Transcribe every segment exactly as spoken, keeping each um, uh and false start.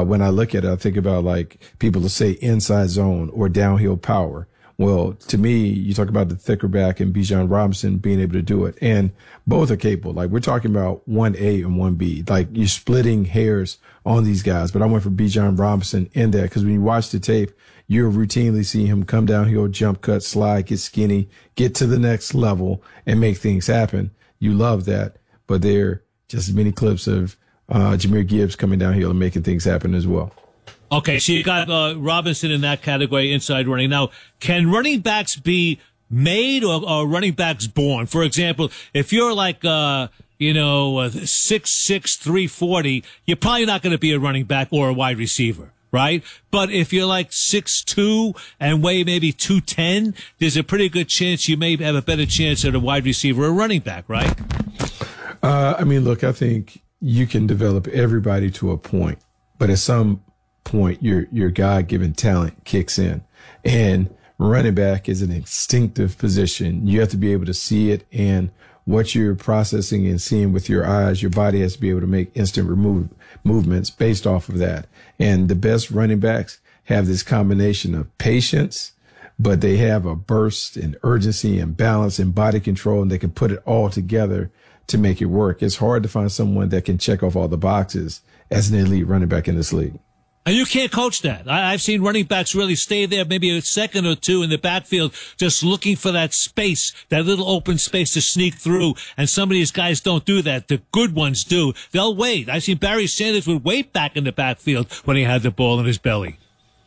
Uh, when I look at it, I think about like people will say inside zone or downhill power. Well, to me, you talk about the thicker back and Bijan Robinson being able to do it. And both are capable. Like we're talking about one A and one B. Like you're splitting hairs on these guys. But I went for Bijan Robinson in that because when you watch the tape, you're routinely seeing him come downhill, jump cut, slide, get skinny, get to the next level and make things happen. You love that. But there are just as many clips of uh, Jahmyr Gibbs coming downhill and making things happen as well. Okay, so you got uh, Robinson in that category, inside running. Now, can running backs be made or, or running backs born? For example, if you're like, uh, you know, uh, six six, three forty, you're probably not going to be a running back or a wide receiver, right? But if you're like six two and weigh maybe two ten, there's a pretty good chance you may have a better chance at a wide receiver or a running back, right? Uh, I mean, look, I think you can develop everybody to a point, but at some point your your God-given talent kicks in, and running back is an instinctive position. You have to be able to see it, and what you're processing and seeing with your eyes, your body has to be able to make instant remove movements based off of that. And the best running backs have this combination of patience, but they have a burst and urgency and balance and body control, and they can put it all together to make it work. It's hard to find someone that can check off all the boxes as an elite running back in this league. And you can't coach that. I, I've seen running backs really stay there maybe a second or two in the backfield just looking for that space, that little open space to sneak through. And some of these guys don't do that. The good ones do. They'll wait. I've seen Barry Sanders would wait back in the backfield when he had the ball in his belly.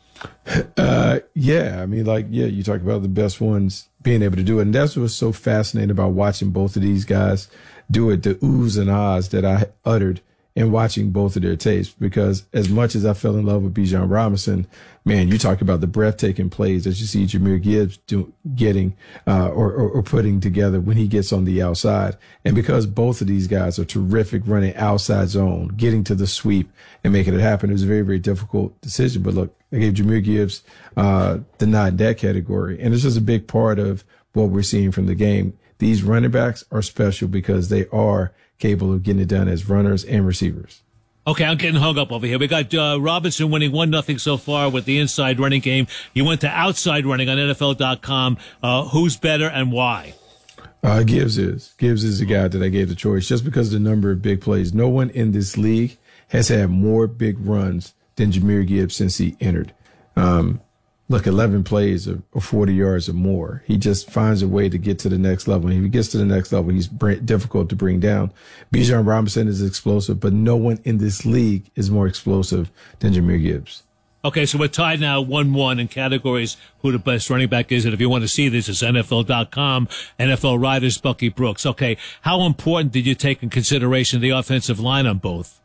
Uh, yeah. I mean, like, yeah, you talk about the best ones being able to do it. And that's what's so fascinating about watching both of these guys do it, the oohs and ahs that I uttered and watching both of their tapes, because as much as I fell in love with Bijan Robinson, man, you talk about the breathtaking plays that you see Jahmyr Gibbs do, getting uh, or, or, or putting together when he gets on the outside. And because both of these guys are terrific running outside zone, getting to the sweep and making it happen, it was a very, very difficult decision. But look, I gave Jahmyr Gibbs uh, the nod in that category. And it's just a big part of what we're seeing from the game. These running backs are special because they are capable of getting it done as runners and receivers. Okay, I'm getting hung up over here. We got uh, Robinson winning one nothing so far with the inside running game. You went to outside running on N F L dot com. Uh, who's better and why? Uh, Gibbs is. Gibbs is the guy that I gave the choice just because of the number of big plays. No one in this league has had more big runs than Jahmyr Gibbs since he entered. Um, Look, eleven plays or forty yards or more. He just finds a way to get to the next level. And if he gets to the next level, he's difficult to bring down. Bijan Robinson is explosive, but no one in this league is more explosive than Jahmyr Gibbs. Okay, so we're tied now one one in categories who the best running back is. And if you want to see this, it's N F L dot com, N F L Riders, Bucky Brooks. Okay, how important did you take in consideration the offensive line on both?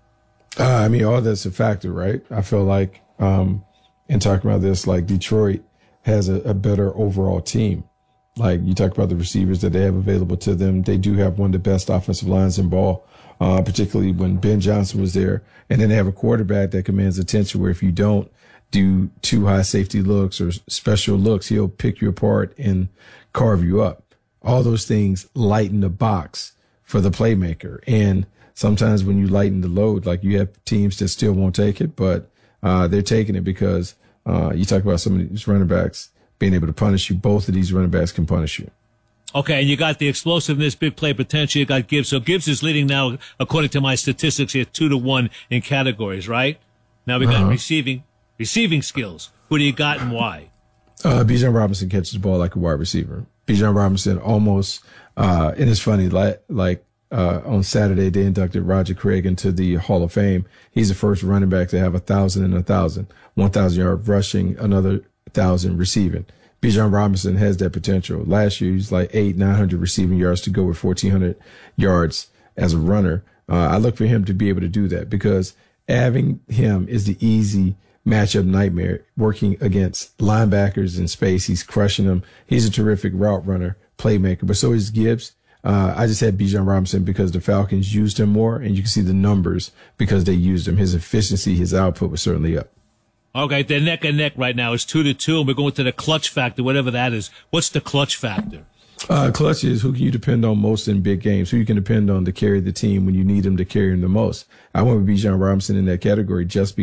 Uh, I mean, all that's a factor, right? I feel like um, – and talking about this, like Detroit has a, a better overall team. Like you talk about the receivers that they have available to them. They do have one of the best offensive lines in ball, uh, particularly when Ben Johnson was there. And then they have a quarterback that commands attention where if you don't do too high safety looks or special looks, he'll pick you apart and carve you up. All those things lighten the box for the playmaker. And sometimes when you lighten the load, like you have teams that still won't take it, but Uh, they're taking it because uh, you talk about some of these running backs being able to punish you. Both of these running backs can punish you. Okay, and you got the explosiveness, big play potential. You got Gibbs. So Gibbs is leading now, according to my statistics, here two to one in categories, right? Now we got uh-huh. receiving receiving skills. Who do you got and why? Uh, Bijan Robinson catches the ball like a wide receiver. Bijan Robinson almost, uh, and it's funny, like like. Uh, on Saturday, they inducted Roger Craig into the Hall of Fame. He's the first running back to have a thousand and a thousand, one thousand yard rushing, another thousand receiving. Bijan Robinson has that potential. Last year, he's like eight, nine hundred receiving yards to go with fourteen hundred yards as a runner. Uh, I look for him to be able to do that because having him is the easy matchup nightmare. Working against linebackers in space, he's crushing them. He's a terrific route runner, playmaker, but so is Gibbs. Uh, I just had Bijan Robinson because the Falcons used him more, and you can see the numbers because they used him. His efficiency, his output was certainly up. Okay, they're neck and neck right now. It's two to two, and we're going to the clutch factor, whatever that is. What's the clutch factor? Uh, clutch is who can you depend on most in big games, who you can depend on to carry the team when you need them to carry them the most. I went with Bijan Robinson in that category just